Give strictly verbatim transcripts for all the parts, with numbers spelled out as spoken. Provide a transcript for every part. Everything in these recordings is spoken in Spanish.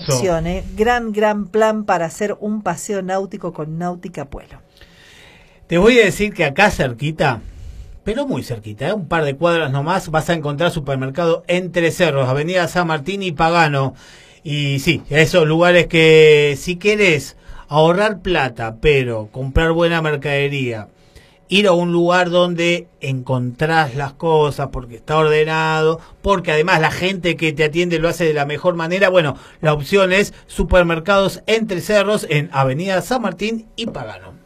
opción, ¿eh? Gran, gran plan para hacer un paseo náutico con Náutica Puelo. Te voy a decir que acá cerquita, pero muy cerquita, ¿eh? Un par de cuadras nomás, vas a encontrar supermercado Entre Cerros, Avenida San Martín y Pagano. Y sí, esos lugares que si querés ahorrar plata, pero comprar buena mercadería, ir a un lugar donde encontrás las cosas, porque está ordenado, porque además la gente que te atiende lo hace de la mejor manera, bueno, la opción es Supermercados Entre Cerros en Avenida San Martín y Pagano.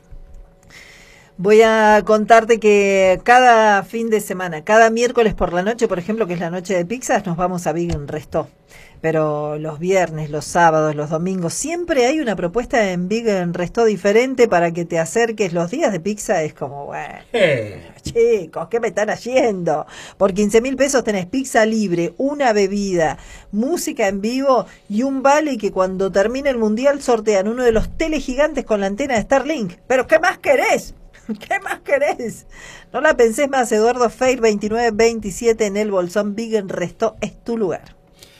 Voy a contarte que cada fin de semana, cada miércoles por la noche, por ejemplo, que es la noche de pizzas, nos vamos a Big Resto. Pero los viernes, los sábados, los domingos, siempre hay una propuesta en Big Resto diferente para que te acerques. Los días de pizza es como, bueno, Eh. chicos, ¿qué me están haciendo? Por quince mil pesos tenés pizza libre, una bebida, música en vivo y un vale que cuando termine el mundial sortean uno de los telegigantes con la antena de Starlink. ¿Pero qué más querés? ¿Qué más querés? No la pensés más, Eduardo Feir, veintinueve veintisiete en el Bolsón. Big Resto es tu lugar.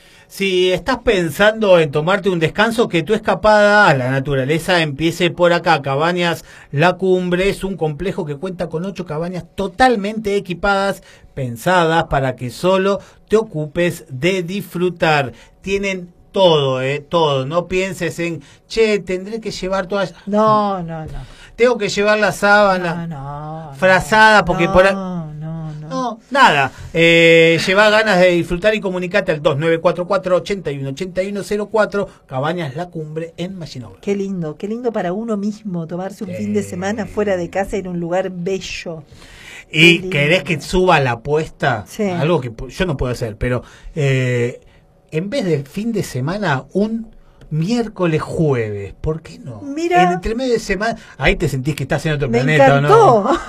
Si estás pensando en tomarte un descanso, que tu escapada a la naturaleza empiece por acá. Cabañas La Cumbre es un complejo que cuenta con ocho cabañas totalmente equipadas, pensadas para que solo te ocupes de disfrutar. Tienen todo, eh, todo. No pienses en, che, tendré que llevar todas. No, no, no. Tengo que llevar la sábana no, no, frazada porque no, por ahí... no, no, no. No, nada. Eh, lleva ganas de disfrutar y comunicate al dos nueve cuatro cuatro, ocho uno ocho uno cero cuatro. Cabañas La Cumbre en Maginova. Qué lindo, qué lindo para uno mismo tomarse un Eh. fin de semana fuera de casa en un lugar bello. Y querés que suba la apuesta, Sí. algo que yo no puedo hacer, pero eh, en vez de fin de semana, un miércoles jueves, ¿por qué no? Mira. En entre medio de semana, ahí te sentís que estás en otro Me planeta, ¿o encantó. no?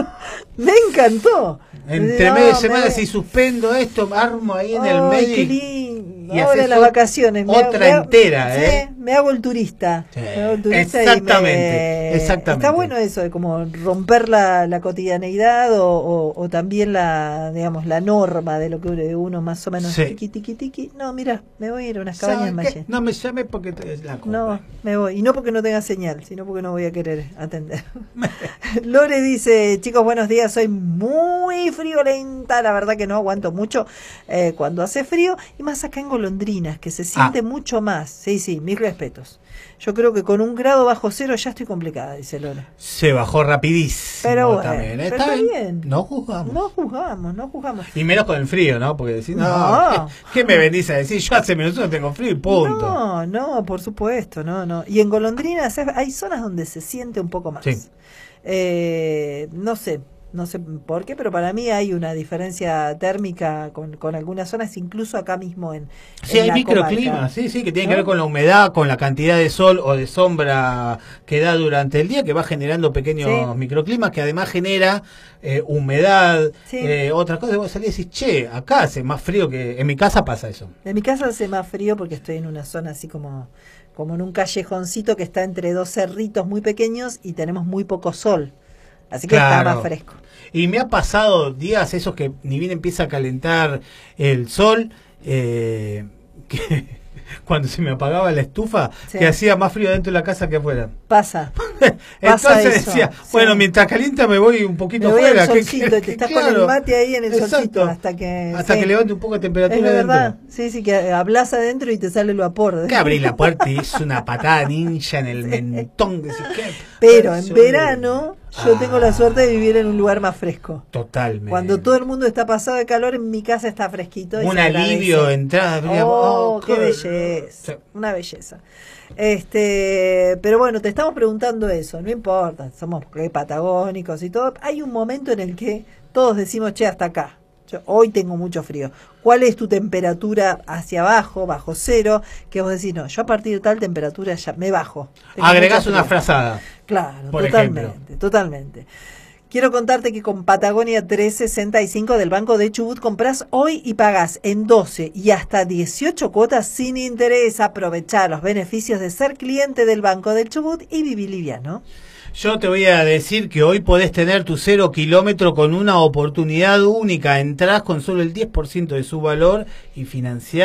Me encantó. Entre No, medio de me semana, voy- si suspendo esto, armo ahí en el Ay, medio. qué y- lindo. y Ahora haces las ot- vacaciones. me otra hago- me hago- entera, sí, ¿eh? me hago el turista. Sí, Me hago el turista y exactamente, me- exactamente. Está bueno eso de como romper la, la cotidianeidad o, o, o también la, digamos, la norma de lo que uno más o menos Sí. tiqui, tiqui, tiqui. No, mira, me voy a ir a unas ¿Sabes cabañas qué? mayas. No me llames porque te la cumbre. No, me voy. Y no porque no tenga señal, sino porque no voy a querer atender. Lore dice, chicos, buenos días, soy muy friolenta, la verdad que no aguanto mucho eh, cuando hace frío, y más acá en Golondrinas, que se siente Ah. mucho más. Sí, sí, mis respetos. Yo creo que con un grado bajo cero ya estoy complicada, dice Lore. Se bajó rapidísimo Pero bueno, también. pero Está está bien. bien. No juzgamos. No juzgamos, no juzgamos. Y menos con el frío, ¿no? Porque decís, no, No. ¿qué, qué me venís a decir? Yo hace minutos no tengo frío y punto. No, no, por supuesto, no, no. Y en Golondrinas es- hay zonas donde se siente un poco más. Sí. Eh, no sé, no sé por qué, pero para mí hay una diferencia térmica con, con algunas zonas, incluso acá mismo en, Sí, en hay la microclimas, comarca. sí, sí, que tienen ¿No? que ver con la humedad, con la cantidad de sol o de sombra que da durante el día, que va generando pequeños Sí. microclimas, que además genera eh, humedad, Sí. eh, otras cosas. Vos salís y decís, che, acá hace más frío que... En mi casa pasa eso. En mi casa hace más frío porque estoy en una zona así como, como en un callejoncito que está entre dos cerritos muy pequeños y tenemos muy poco sol. Así que está Claro. más fresco. Y me ha pasado días esos que ni bien empieza a calentar el sol, eh, que cuando se me apagaba la estufa, Sí. que hacía más frío dentro de la casa que afuera. Pasa. Pasa Entonces eso, decía, sí. bueno, mientras calienta me voy un poquito Me voy afuera. al que- solcito que- y te estás que- con el claro. mate ahí en el Exacto. solcito hasta que... Hasta sí. que levante un poco de Es temperatura verdad, dentro. sí, sí, que hablas adentro y te sale el vapor. Que abrí la puerta y hizo una patada ninja en el mentón. Decís, ¿qué? Pero en Eso- verano yo Ah. tengo la suerte de vivir en un lugar más fresco. Totalmente. Cuando todo el mundo está pasado de calor, en mi casa está fresquito. y Un se agradece. alivio, entrada. Oh, qué qué- belleza, Sí. una belleza. Este, pero bueno, te estamos preguntando eso, no importa, somos re patagónicos y todo. Hay un momento en el que todos decimos, che, hasta acá. Yo hoy tengo mucho frío. ¿Cuál es tu temperatura hacia abajo, bajo cero? Que vos decís, no, yo a partir de tal temperatura ya me bajo. Tengo Agregás mucho una frío. frazada. Claro, por totalmente, ejemplo. totalmente. Quiero contarte que con Patagonia trescientos sesenta y cinco del Banco de Chubut compras hoy y pagás en doce y hasta dieciocho cuotas sin interés. Aprovechá los beneficios de ser cliente del Banco del Chubut y vivir liviano. Yo te voy a decir que hoy podés tener tu cero kilómetro con una oportunidad única. Entrás con solo el diez por ciento de su valor y financiás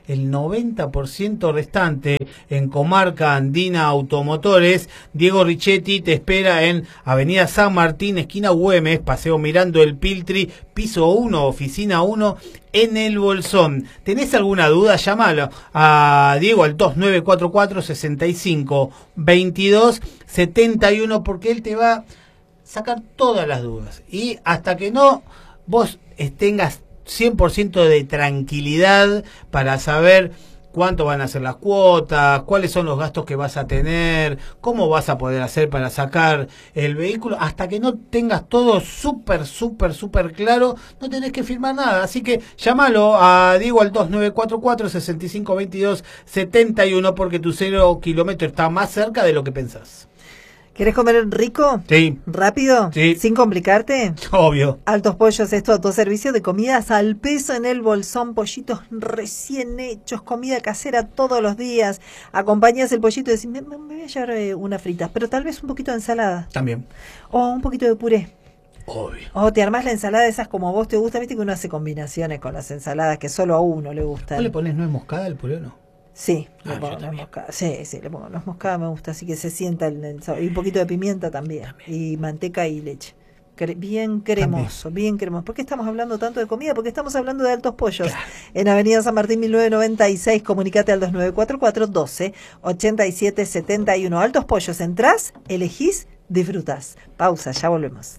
el noventa por ciento restante en Comarca Andina Automotores. Diego Richetti te espera en Avenida San Martín, esquina Güemes, Paseo Mirando el Piltri, piso uno, oficina uno, en el Bolsón. ¿Tenés alguna duda? Llámalo a Diego al dos nueve cuatro cuatro, seis cinco, veintidós, setenta y uno, porque él te va a sacar todas las dudas. Y hasta que no vos tengas cien por ciento de tranquilidad para saber cuánto van a ser las cuotas, cuáles son los gastos que vas a tener, cómo vas a poder hacer para sacar el vehículo, hasta que no tengas todo súper, súper, súper claro, no tenés que firmar nada. Así que llámalo a Diego al dos nueve cuatro cuatro, seis cinco, veintidós, setenta y uno, porque tu cero kilómetro está más cerca de lo que pensás. ¿Querés comer rico? Sí. ¿Rápido? Sí. ¿Sin complicarte? Obvio. Altos Pollos es tu autoservicio de comidas al peso en el Bolsón, pollitos recién hechos, comida casera todos los días. Acompañas el pollito y decís, me, me voy a llevar eh, unas fritas, pero tal vez un poquito de ensalada. También. O un poquito de puré. Obvio. O te armás la ensalada de esas como a vos te gusta, viste que uno hace combinaciones con las ensaladas que solo a uno le gustan. ¿Vos le pones nuez moscada al puré o no? Sí, Ah, le pongo nuez moscada. Sí, sí, le pongo nuez moscada, me gusta, así que se sienta el, el sabor. Y un poquito de pimienta también, también. Y manteca y leche. Cre bien cremoso, también. bien cremoso. ¿Por qué estamos hablando tanto de comida? Porque estamos hablando de Altos Pollos. Claro. En Avenida San Martín mil novecientos noventa y seis, comunicate al dos nueve cuatro cuatro, doce, ochenta y siete, setenta y uno. Altos Pollos, entrás, elegís, disfrutás. Pausa, ya volvemos.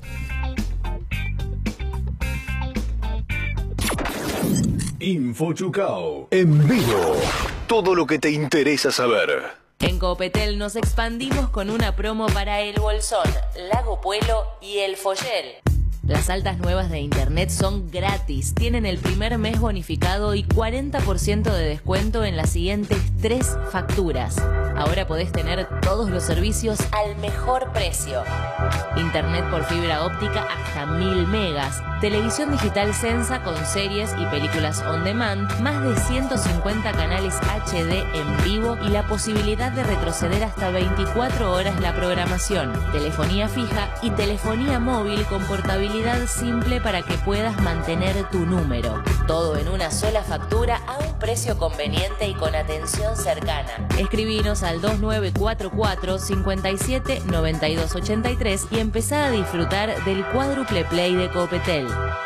InfoChucao en vivo. Todo lo que te interesa saber. En Copetel nos expandimos con una promo para el Bolsón, Lago Puelo y el Follel. Las altas nuevas de internet son gratis, tienen el primer mes bonificado y cuarenta por ciento de descuento en las siguientes tres facturas. Ahora podés tener todos los servicios al mejor precio. Internet por fibra óptica hasta mil megas, televisión digital Sensa con series y películas on demand, más de ciento cincuenta canales H D en vivo y la posibilidad de retroceder hasta veinticuatro horas la programación, telefonía fija y telefonía móvil con portabilidad simple para que puedas mantener tu número. Todo en una sola factura a un precio conveniente y con atención cercana. Escribinos al dos nueve cuatro cuatro, cinco siete, nueve dos ocho tres y empezá a disfrutar del cuádruple play de Copetel.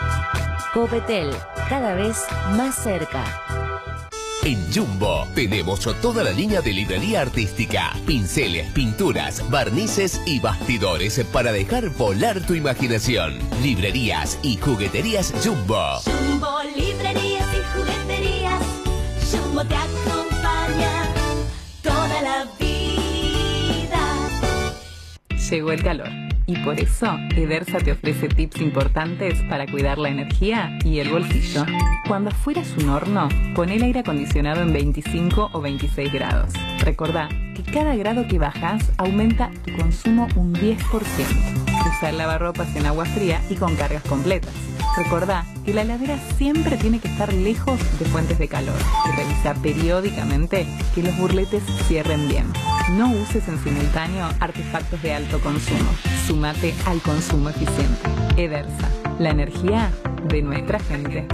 Copetel, cada vez más cerca. En Jumbo tenemos toda la línea de librería artística, pinceles, pinturas, barnices y bastidores para dejar volar tu imaginación. Librerías y jugueterías Jumbo. Jumbo, librerías y jugueterías. Jumbo te acompaña toda la vida. Llegó el calor. Y por eso, Edersa te ofrece tips importantes para cuidar la energía y el bolsillo. Cuando afuera es un horno, pon el aire acondicionado en veinticinco o veintiséis grados. Recordá que cada grado que bajas aumenta tu consumo un diez por ciento. Usa el lavarropas en agua fría y con cargas completas. Recordá que la heladera siempre tiene que estar lejos de fuentes de calor y revisa periódicamente que los burletes cierren bien. No uses en simultáneo artefactos de alto consumo. Súmate al consumo eficiente. Edersa, la energía de nuestra gente.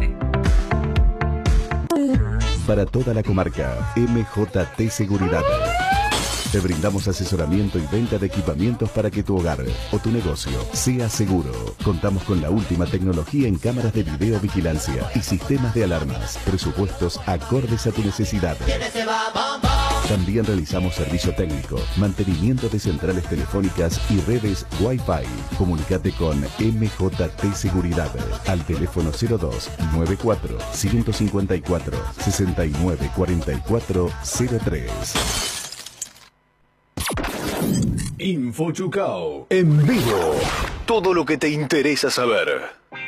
Para toda la comarca, M J T Seguridad. Te brindamos asesoramiento y venta de equipamientos para que tu hogar o tu negocio sea seguro. Contamos con la última tecnología en cámaras de videovigilancia y sistemas de alarmas. Presupuestos acordes a tu necesidad. También realizamos servicio técnico, mantenimiento de centrales telefónicas y redes Wi-Fi. Comunicate con M J T Seguridad al teléfono cero dos, noventa y cuatro, ciento cincuenta y cuatro, sesenta y nueve cuarenta y cuatro cero tres. InfoChucao en vivo. Todo lo que te interesa saber.